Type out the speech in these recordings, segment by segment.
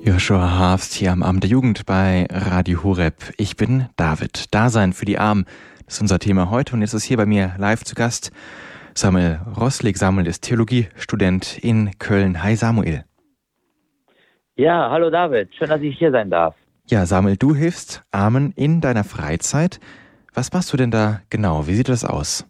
Joshua Harfst hier am Abend der Jugend bei Radio Horeb. Ich bin David. Dasein für die Armen, das ist unser Thema heute. Und jetzt ist hier bei mir live zu Gast Samuel Roslik. Samuel ist Theologiestudent in Köln. Hi Samuel. Ja, hallo David. Schön, dass ich hier sein darf. Ja, Samuel, du hilfst Armen in deiner Freizeit. Was machst du denn da genau? Wie sieht das aus?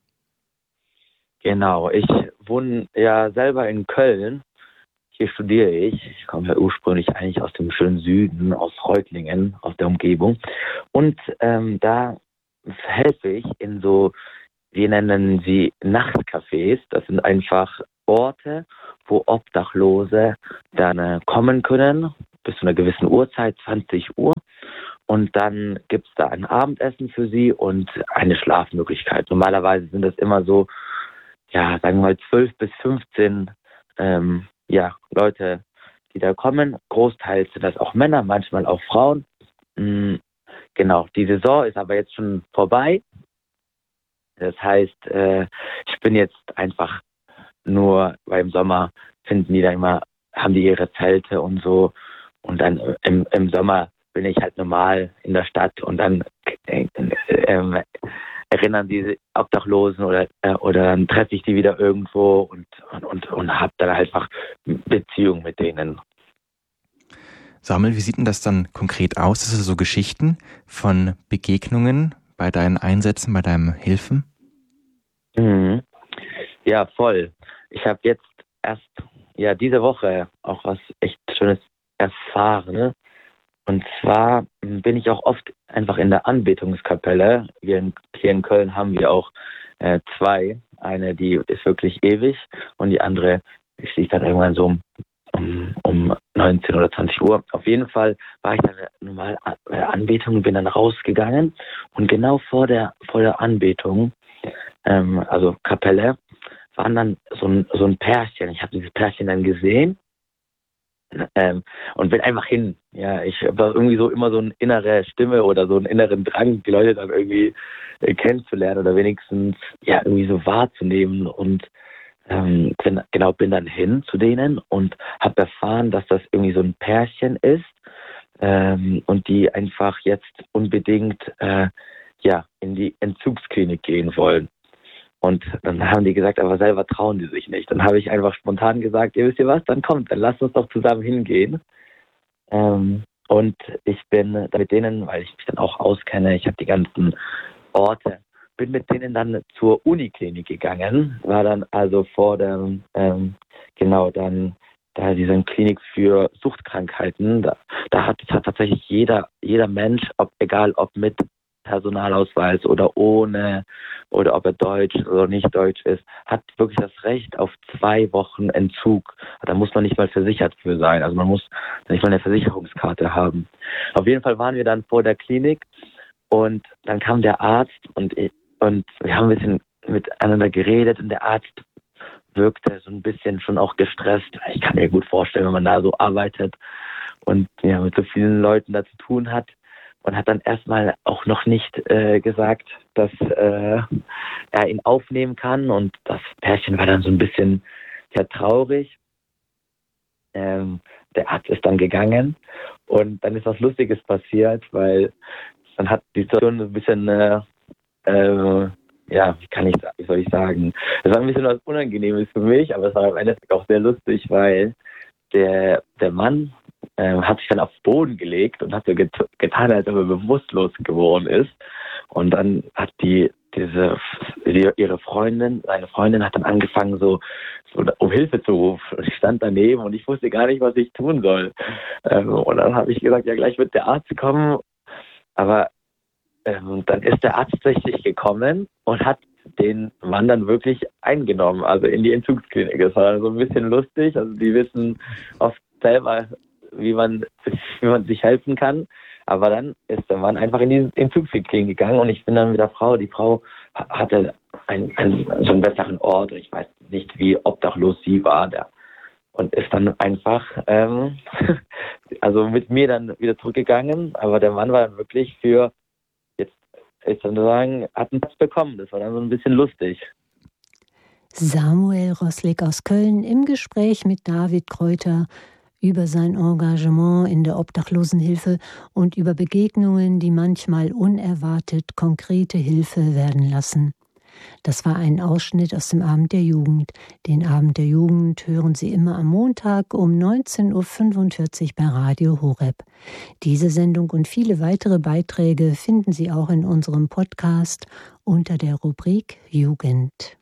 Genau, ich wohne ja selber in Köln. Hier studiere ich. Ich komme ja ursprünglich eigentlich aus dem schönen Süden, aus Reutlingen, aus der Umgebung. Und da helfe ich in so, wir nennen sie Nachtcafés. Das sind einfach Orte, wo Obdachlose dann kommen können, bis zu einer gewissen Uhrzeit, 20 Uhr. Und dann gibt es da ein Abendessen für sie und eine Schlafmöglichkeit. Normalerweise sind das immer so, ja, sagen wir mal 12 bis 15 Leute, die da kommen. Großteils sind das auch Männer, manchmal auch Frauen. Genau, die Saison ist aber jetzt schon vorbei. Das heißt, ich bin jetzt einfach nur, weil im Sommer finden die da immer, haben die ihre Zelte und so. Und dann im Sommer bin ich halt normal in der Stadt und dann erinnern diese Obdachlosen oder dann treffe ich die wieder irgendwo und habe dann einfach Beziehung mit denen. Samuel, wie sieht denn das dann konkret aus? Das sind so Geschichten von Begegnungen bei deinen Einsätzen, bei deinem Hilfen? Mhm. Ja, voll. Ich habe jetzt erst diese Woche auch was echt Schönes erfahren. Ne? Und zwar bin ich auch oft einfach in der Anbetungskapelle. Hier in Köln haben wir auch zwei. Eine, die ist wirklich ewig und die andere schließt dann irgendwann so um 19 oder 20 Uhr. Auf jeden Fall war ich dann normal bei der Anbetung und bin dann rausgegangen. Und genau vor der Anbetung, also Kapelle, waren dann so ein Pärchen. Ich habe dieses Pärchen dann gesehen. Und bin einfach hin. Ja, ich habe irgendwie so immer so eine innere Stimme oder so einen inneren Drang, die Leute dann irgendwie kennenzulernen oder wenigstens ja irgendwie so wahrzunehmen. Und bin dann hin zu denen und habe erfahren, dass das irgendwie so ein Pärchen ist und die einfach jetzt unbedingt in die Entzugsklinik gehen wollen. Und dann haben die gesagt, aber selber trauen die sich nicht. Dann habe ich einfach spontan gesagt, ihr wisst ihr was, dann kommt, dann lasst uns doch zusammen hingehen. Und ich bin mit denen, weil ich mich dann auch auskenne, ich habe die ganzen Orte, bin mit denen dann zur Uniklinik gegangen, war dann also vor der, da diese Klinik für Suchtkrankheiten, da hat tatsächlich jeder Mensch, egal ob mit Personalausweis oder ohne oder ob er deutsch oder nicht deutsch ist, hat wirklich das Recht auf 2 Wochen Entzug. Da muss man nicht mal versichert für sein. Also man muss nicht mal eine Versicherungskarte haben. Auf jeden Fall waren wir dann vor der Klinik und dann kam der Arzt und wir haben ein bisschen miteinander geredet und der Arzt wirkte so ein bisschen schon auch gestresst. Ich kann mir gut vorstellen, wenn man da so arbeitet und ja mit so vielen Leuten da zu tun hat. Und hat dann erstmal auch noch nicht gesagt, dass er ihn aufnehmen kann. Und das Pärchen war dann so ein bisschen traurig. Der Arzt ist dann gegangen. Und dann ist was Lustiges passiert, weil dann hat die Situation ein bisschen, wie soll ich sagen, es war ein bisschen was Unangenehmes für mich, aber es war im Endeffekt auch sehr lustig, weil der Mann hat sich dann aufs Boden gelegt und hat so getan, als ob er bewusstlos geworden ist. Und dann hat seine Freundin hat dann angefangen, so um Hilfe zu rufen. Und ich stand daneben und ich wusste gar nicht, was ich tun soll. Und dann habe ich gesagt, ja, gleich wird der Arzt kommen. Aber dann ist der Arzt tatsächlich gekommen und hat den Mann dann wirklich eingenommen, also in die Entzugsklinik. Das war so ein bisschen lustig. Also die wissen oft selber, wie man sich helfen kann. Aber dann ist der Mann einfach in die Entzugsklinik gegangen und ich bin dann mit der Frau. Die Frau hatte so einen besseren Ort. Ich weiß nicht, wie obdachlos sie war. Und ist dann einfach also mit mir dann wieder zurückgegangen. Aber der Mann war dann wirklich hat einen Platz bekommen. Das war dann so ein bisschen lustig. Samuel Roslik aus Köln im Gespräch mit David Kräuter über sein Engagement in der Obdachlosenhilfe und über Begegnungen, die manchmal unerwartet konkrete Hilfe werden lassen. Das war ein Ausschnitt aus dem Abend der Jugend. Den Abend der Jugend hören Sie immer am Montag um 19.45 Uhr bei Radio Horeb. Diese Sendung und viele weitere Beiträge finden Sie auch in unserem Podcast unter der Rubrik Jugend.